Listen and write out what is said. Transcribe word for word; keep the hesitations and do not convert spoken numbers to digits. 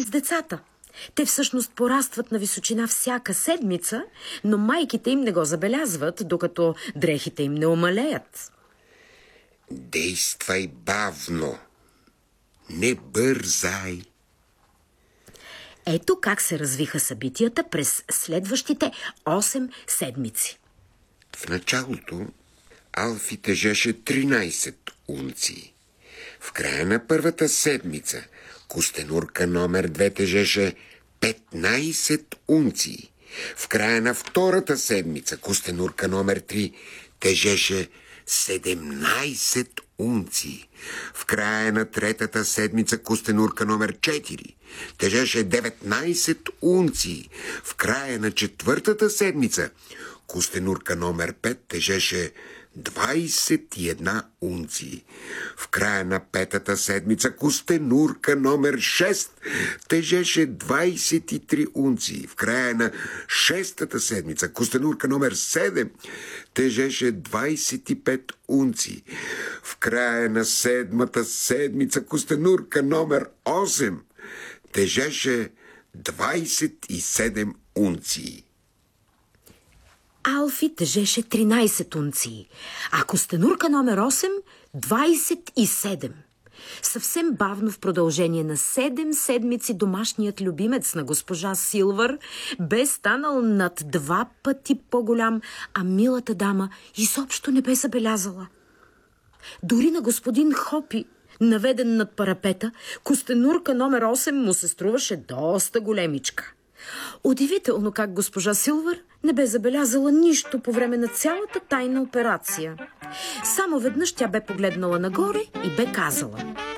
с децата. Те всъщност порастват на височина всяка седмица, но майките им не го забелязват, докато дрехите им не омалеят. Действай бавно. Не бързай. Ето как се развиха събитията през следващите осем седмици. В началото Алфи тежеше тринайсет унции. В края на първата седмица Костенурка номер две тежеше петнайсет унции. В края на втората седмица Костенурка номер три тежеше седемнайсет унции. В края на третата седмица Костенурка номер четири тежеше деветнайсет унции. В края на четвъртата седмица Костенурка номер пет тежеше двайсет и една унции. В края на петата седмица Костенурка номер шест тежеше двайсет и три унции. В края на шестата седмица Костенурка номер седем тежеше двайсет и пет унции. В края на седмата седмица Костенурка номер осем тежеше двайсет и седем унции. Алфи тежеше тринайсет унции, а Костенурка номер осем – двайсет и седем. Съвсем бавно в продължение на седем седмици домашният любимец на госпожа Силвър бе станал над два пъти по-голям, а милата дама изобщо не бе забелязала. Дори на господин Хопи, наведен над парапета, Костенурка номер осем му се струваше доста големичка. Удивително как госпожа Силвър не бе забелязала нищо по време на цялата тайна операция. Само веднъж тя бе погледнала нагоре и бе казала: